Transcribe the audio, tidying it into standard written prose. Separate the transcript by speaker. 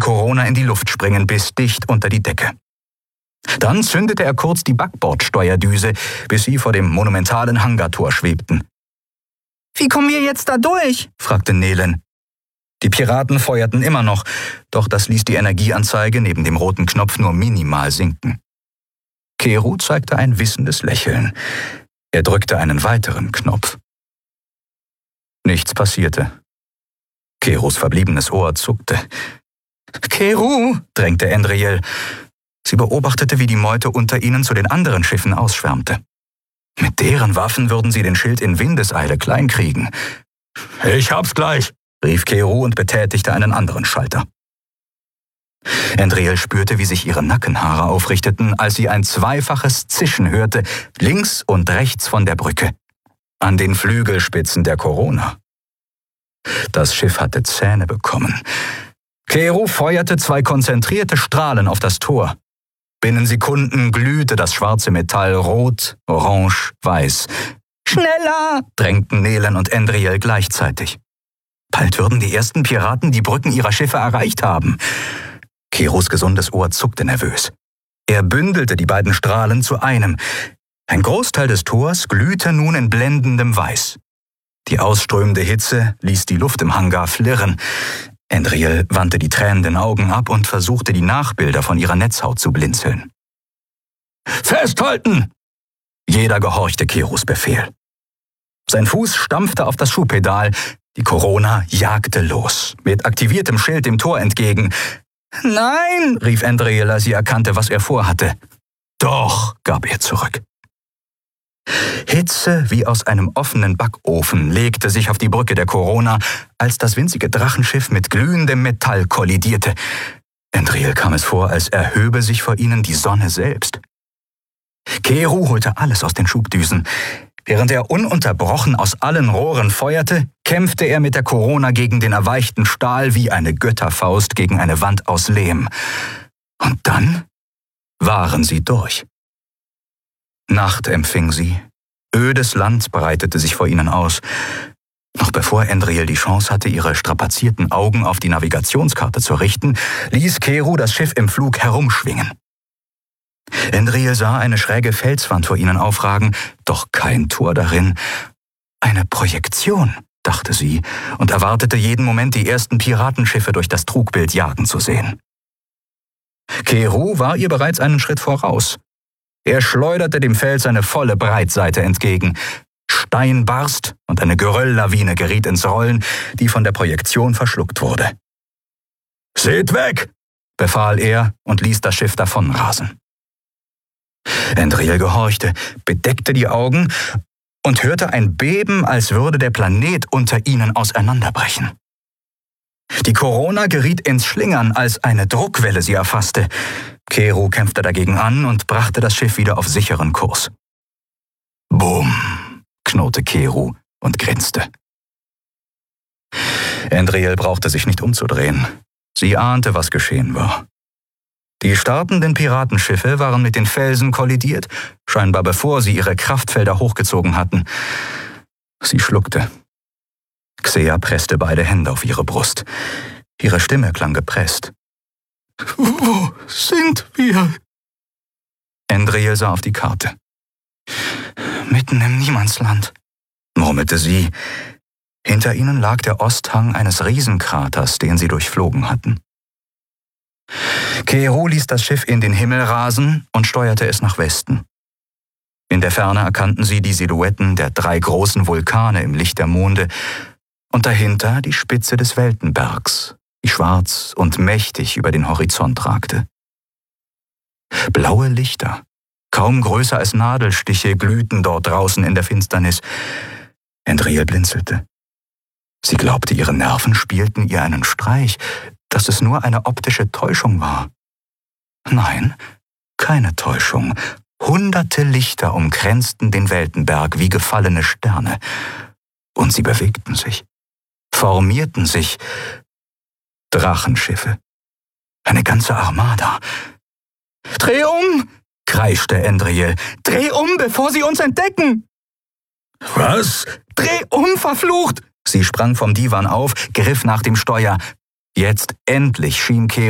Speaker 1: Corona in die Luft springen bis dicht unter die Decke. Dann zündete er kurz die Backbordsteuerdüse, bis sie vor dem monumentalen Hangartor schwebten. »Wie kommen wir jetzt da durch?« fragte Nelen. Die Piraten feuerten immer noch, doch das ließ die Energieanzeige neben dem roten Knopf nur minimal sinken. Keru zeigte ein wissendes Lächeln. Er drückte einen weiteren Knopf. Nichts passierte. Kerus verbliebenes Ohr zuckte. »Keru«, drängte Endriel. Sie beobachtete, wie die Meute unter ihnen zu den anderen Schiffen ausschwärmte. Mit deren Waffen würden sie den Schild in Windeseile kleinkriegen. »Ich hab's gleich«, rief Keru und betätigte einen anderen Schalter. Endriel spürte, wie sich ihre Nackenhaare aufrichteten, als sie ein zweifaches Zischen hörte, links und rechts von der Brücke. An den Flügelspitzen der Corona. Das Schiff hatte Zähne bekommen. Keru feuerte 2 konzentrierte Strahlen auf das Tor. Binnen Sekunden glühte das schwarze Metall rot, orange, weiß. »Schneller«, drängten Nelen und Endriel gleichzeitig. Bald würden die ersten Piraten die Brücken ihrer Schiffe erreicht haben. Kerus gesundes Ohr zuckte nervös. Er bündelte die beiden Strahlen zu einem. Ein Großteil des Tors glühte nun in blendendem Weiß. Die ausströmende Hitze ließ die Luft im Hangar flirren. Endriel wandte die tränenden Augen ab und versuchte, die Nachbilder von ihrer Netzhaut zu blinzeln. »Festhalten!« Jeder gehorchte Kerus Befehl. Sein Fuß stampfte auf das Schuhpedal. Die Corona jagte los, mit aktiviertem Schild dem Tor entgegen. »Nein«, rief Endriel, als sie erkannte, was er vorhatte. »Doch«, gab er zurück. Hitze wie aus einem offenen Backofen legte sich auf die Brücke der Corona, als das winzige Drachenschiff mit glühendem Metall kollidierte. Endriel kam es vor, als erhöbe sich vor ihnen die Sonne selbst. Keru holte alles aus den Schubdüsen. Während er ununterbrochen aus allen Rohren feuerte, kämpfte er mit der Corona gegen den erweichten Stahl wie eine Götterfaust gegen eine Wand aus Lehm. Und dann waren sie durch. Nacht empfing sie. Ödes Land breitete sich vor ihnen aus. Noch bevor Endriel die Chance hatte, ihre strapazierten Augen auf die Navigationskarte zu richten, ließ Keru das Schiff im Flug herumschwingen. Endriel sah eine schräge Felswand vor ihnen aufragen, doch kein Tor darin. Eine Projektion, dachte sie, und erwartete jeden Moment, die ersten Piratenschiffe durch das Trugbild jagen zu sehen. Keru war ihr bereits einen Schritt voraus. Er schleuderte dem Fels seine volle Breitseite entgegen. Stein barst und eine Gerölllawine geriet ins Rollen, die von der Projektion verschluckt wurde. »Seht weg«, befahl er und ließ das Schiff davonrasen. Endriel gehorchte, bedeckte die Augen und hörte ein Beben, als würde der Planet unter ihnen auseinanderbrechen. Die Corona geriet ins Schlingern, als eine Druckwelle sie erfasste. Keru kämpfte dagegen an und brachte das Schiff wieder auf sicheren Kurs. »Bumm«, knurrte Keru und grinste. Endriel brauchte sich nicht umzudrehen. Sie ahnte, was geschehen war. Die startenden Piratenschiffe waren mit den Felsen kollidiert, scheinbar bevor sie ihre Kraftfelder hochgezogen hatten. Sie schluckte. Xea presste beide Hände auf ihre Brust. Ihre Stimme klang gepresst. »Wo sind wir?« Endriel sah auf die Karte. »Mitten im Niemandsland«, murmelte sie. Hinter ihnen lag der Osthang eines Riesenkraters, den sie durchflogen hatten. Keru ließ das Schiff in den Himmel rasen und steuerte es nach Westen. In der Ferne erkannten sie die Silhouetten der 3 großen Vulkane im Licht der Monde und dahinter die Spitze des Weltenbergs, die schwarz und mächtig über den Horizont ragte. Blaue Lichter, kaum größer als Nadelstiche, glühten dort draußen in der Finsternis. Endriel blinzelte. Sie glaubte, ihre Nerven spielten ihr einen Streich, dass es nur eine optische Täuschung war. Nein, keine Täuschung. Hunderte Lichter umkränzten den Weltenberg wie gefallene Sterne. Und sie bewegten sich, formierten sich. Drachenschiffe. Eine ganze Armada. »Dreh um«, kreischte Endriel. »Dreh um, bevor sie uns entdecken!«
Speaker 2: »Was?«
Speaker 1: »Dreh um, verflucht!« Sie sprang vom Divan auf, griff nach dem Steuer. Jetzt endlich schien Keru